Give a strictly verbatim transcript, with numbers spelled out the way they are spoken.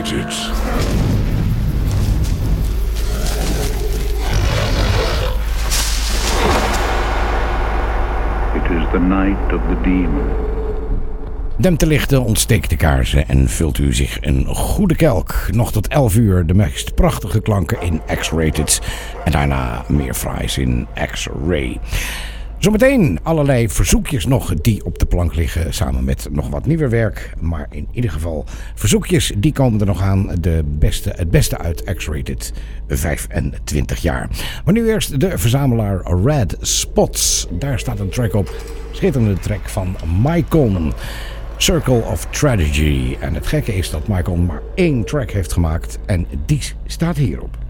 X-Rated. It is the night of the demon. Dempt de lichten, ontsteekt de kaarsen en vult u zich een goede kelk. Nog tot elf uur de meest prachtige klanken in X-Rated. En daarna meer fraais in X-Ray. Zometeen allerlei verzoekjes nog die op de plank liggen. Samen met nog wat nieuwer werk. Maar in ieder geval verzoekjes die komen er nog aan. De beste, het beste uit X-Rated vijfentwintig jaar. Maar nu eerst de verzamelaar Red Spots. Daar staat een track op. Schitterende track van Maicon. Circle of Tragedy. En het gekke is dat Maicon maar één track heeft gemaakt. En die staat hierop.